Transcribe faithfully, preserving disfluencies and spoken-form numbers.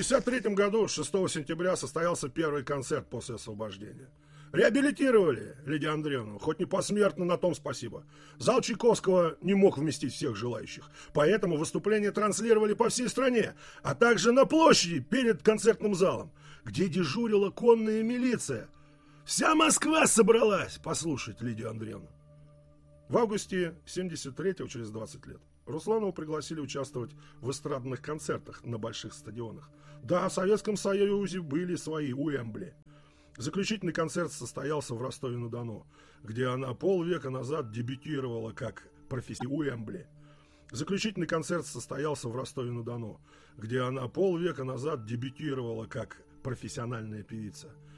шестьдесят третьем году, шестого сентября, состоялся первый концерт после освобождения. Реабилитировали Лидию Андреевну, хоть не посмертно, на том спасибо. Зал Чайковского не мог вместить всех желающих, поэтому выступления транслировали по всей стране, а также на площади перед концертным залом, где дежурила конная милиция. Вся Москва собралась послушать Лидию Андреевну. В августе семьдесят третьего, через двадцать лет, Русланову пригласили участвовать в эстрадных концертах на больших стадионах. Да, в Советском Союзе были свои Уэмбли. Заключительный концерт состоялся в Ростове-на-Дону, где она полвека назад дебютировала как профессиональная Уэмбли. Заключительный концерт состоялся в Ростове-на-Дону, где она полвека назад дебютировала как профессиональная певица.